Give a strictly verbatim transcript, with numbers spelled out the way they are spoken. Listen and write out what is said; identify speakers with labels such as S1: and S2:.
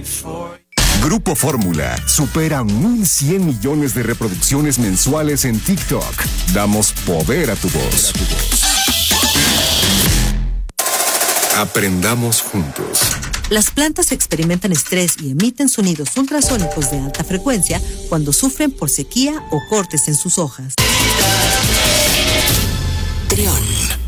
S1: Grupo Fórmula supera mil cien millones de reproducciones mensuales en TikTok. Damos poder a tu voz. Aprendamos juntos.
S2: Las plantas experimentan estrés y emiten sonidos ultrasónicos de alta frecuencia cuando sufren por sequía o cortes en sus hojas.
S3: Trión.